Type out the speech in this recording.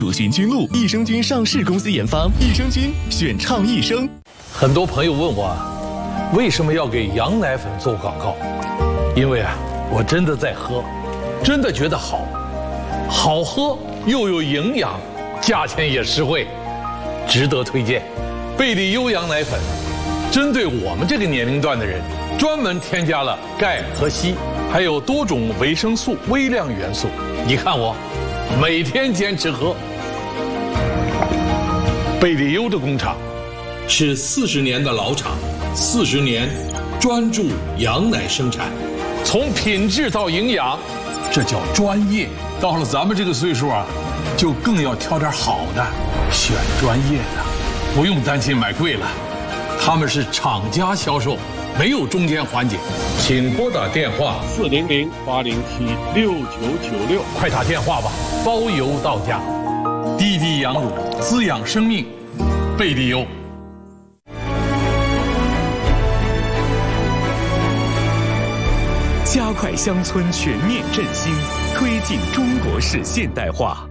鲁迅菌露，益生菌上市公司研发，益生菌选倡益生。 很多朋友问我，为什么要给羊奶粉做广告？因为我真的在喝，真的觉得好，好喝又有营养，价钱也实惠，值得推荐。贝利优羊奶粉，针对我们这个年龄段的人，专门添加了钙和硒，还有多种维生素、微量元素。你看我，每天坚持喝。贝利优的工厂是40年的老厂，40年专注羊奶生产，从品质到营养，这叫专业。到了咱们这个岁数就更要挑点好的，选专业的，不用担心买贵了。他们是厂家销售，没有中间环节。请拨打电话 400-807-6996， 快打电话吧，包邮到家。滴滴羊乳，滋养生命，贝利优。 加快乡村全面振兴，推进中国式现代化。